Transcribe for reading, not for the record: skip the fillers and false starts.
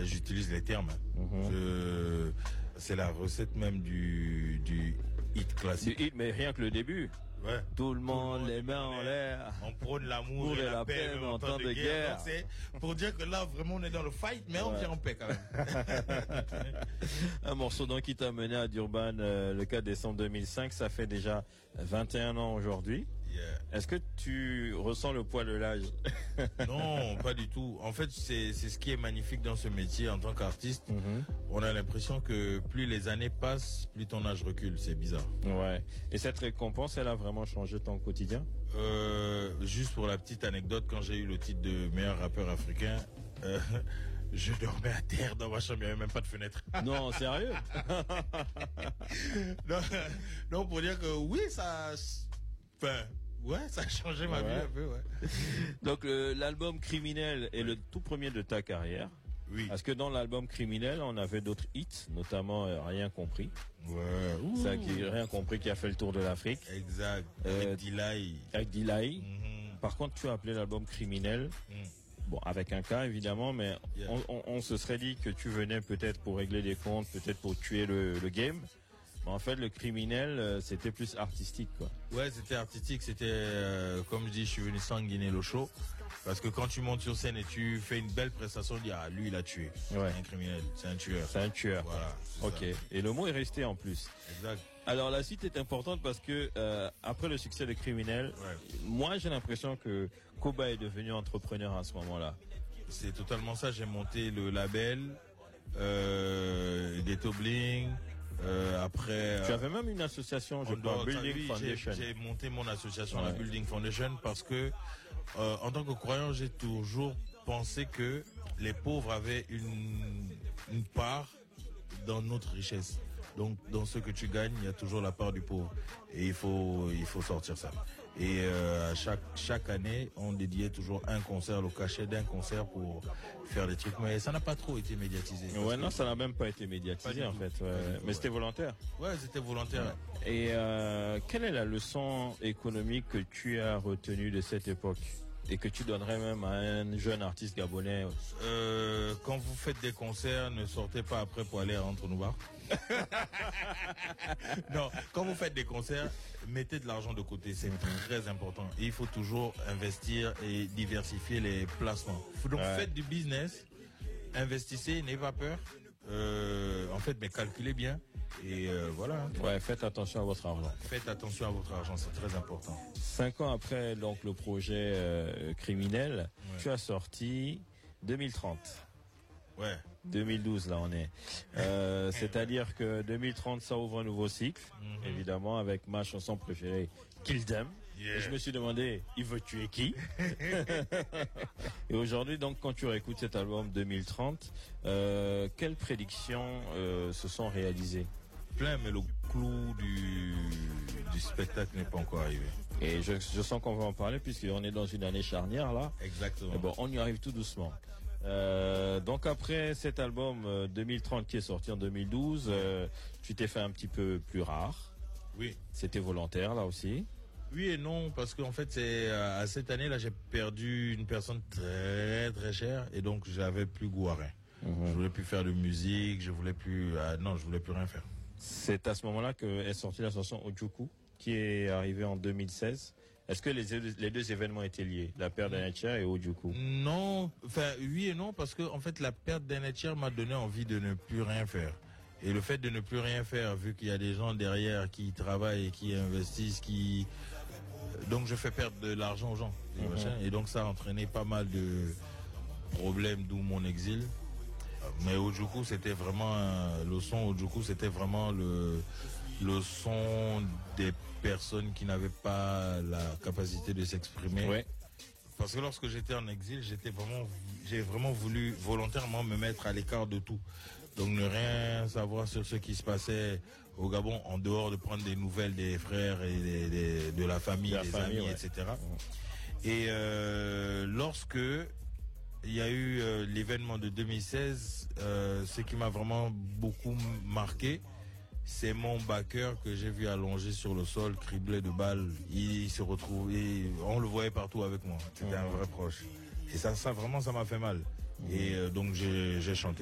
j'utilise les termes. C'est la recette même du hit classique. Du hit, mais rien que le début. Ouais. Tout le monde les mains en l'air. On prône l'amour et la paix en temps de guerre. Donc c'est pour dire que là, vraiment, on est dans le fight, mais on vient en paix quand même. Un morceau donc qui t'a mené à Durban le 4 décembre 2005. Ça fait déjà 21 ans aujourd'hui. Yeah. Est-ce que tu ressens le poids de l'âge? Non, pas du tout. En fait, c'est ce qui est magnifique dans ce métier en tant qu'artiste. On a l'impression que plus les années passent, plus ton âge recule. C'est bizarre. Ouais. Et cette récompense, elle a vraiment changé ton quotidien? Juste pour la petite anecdote, quand j'ai eu le titre de meilleur rappeur africain, je dormais à terre dans ma chambre, il n'y avait même pas de fenêtre. Non, sérieux? non, pour dire que oui, ça... Enfin, ouais, ça a changé ma vie un peu, ouais. Donc l'album Criminel est le tout premier de ta carrière. Oui. Parce que dans l'album Criminel, on avait d'autres hits, notamment Rien compris. Ouais. Ça, Rien compris, qui a fait le tour de l'Afrique. Exact. Avec Delay. Avec Delay. Par contre, tu as appelé l'album Criminel. Bon, avec un cas évidemment, mais on se serait dit que tu venais peut-être pour régler des comptes, peut-être pour tuer le game. Mais en fait, le Criminel, c'était plus artistique, quoi. Ouais, c'était artistique. C'était, comme je dis, je suis venu sanguiner le show. Parce que quand tu montes sur scène et tu fais une belle prestation, on dit, ah, lui, il a tué. Ouais. C'est un criminel, c'est un tueur. C'est un tueur. Voilà. Ok. Ça. Et le mot est resté en plus. Exact. Alors la suite est importante parce que après le succès de Criminel, moi j'ai l'impression que Koba est devenu entrepreneur à ce moment-là. C'est totalement ça. J'ai monté le label, Ghetto Bling. Après, tu avais même une association, je crois, Building Foundation. J'ai monté mon association, la Building Foundation, parce que en tant que croyant, j'ai toujours pensé que les pauvres avaient une part dans notre richesse. Donc, dans ce que tu gagnes, il y a toujours la part du pauvre. Et il faut sortir ça. Et chaque année, on dédiait toujours un concert, le cachet d'un concert pour faire des trucs. Mais ça n'a pas trop été médiatisé. Ouais, non, ça n'a même pas été médiatisé en fait. Mais c'était volontaire. Ouais, c'était volontaire. Ouais. Et quelle est la leçon économique que tu as retenue de cette époque et que tu donnerais même à un jeune artiste gabonais? Quand vous faites des concerts, ne sortez pas après pour aller entre nous bars. Non, quand vous faites des concerts, mettez de l'argent de côté, c'est très important. Et il faut toujours investir et diversifier les placements. Donc faites du business, investissez, n'ayez pas peur. En fait, mais calculez bien. Et voilà. Ouais, faites attention à votre argent. Faites attention à votre argent, c'est très important. 5 ans après donc le projet Criminel, tu as sorti 2030. Ouais. 2012 là on est. C'est-à-dire que 2030 ça ouvre un nouveau cycle, évidemment avec ma chanson préférée, Kill Them. Yeah. Et je me suis demandé, il veut tuer qui? Et aujourd'hui donc quand tu réécoutes cet album 2030, quelles prédictions se sont réalisées? Plein, mais le clou du spectacle n'est pas encore arrivé. Et je sens qu'on va en parler puisqu'on est dans une année charnière là. Exactement. Mais bon, on y arrive tout doucement. Donc après cet album 2030 qui est sorti en 2012, tu t'es fait un petit peu plus rare. Oui. C'était volontaire là aussi. Oui et non, parce qu'en fait c'est à cette année-là j'ai perdu une personne très très chère et donc j'avais plus goût à rien. Je voulais plus faire de musique, je voulais plus rien faire. C'est à ce moment-là que est sortie la chanson Ojuku, qui est arrivée en 2016. Est-ce que les deux événements étaient liés, la perte d'Anatia et Ojuku? Non, enfin oui et non, parce que en fait la perte d'Anatia m'a donné envie de ne plus rien faire. Et le fait de ne plus rien faire, vu qu'il y a des gens derrière qui travaillent et qui investissent, donc je fais perdre de l'argent aux gens. Et donc ça a entraîné pas mal de problèmes, d'où mon exil. Mais Ojuku c'était vraiment le son Ojuku c'était vraiment le son des personnes qui n'avaient pas la capacité de s'exprimer. Ouais. Parce que lorsque j'étais en exil, j'ai vraiment voulu volontairement me mettre à l'écart de tout. Donc ne rien savoir sur ce qui se passait au Gabon en dehors de prendre des nouvelles des frères et de la famille, des amis, etc. Et lorsque il y a eu l'événement de 2016, ce qui m'a vraiment beaucoup marqué, c'est mon backer que j'ai vu allongé sur le sol, criblé de balles. Il se retrouvait, on le voyait partout avec moi. C'était un vrai proche. Et ça vraiment, ça m'a fait mal. Et donc j'ai chanté.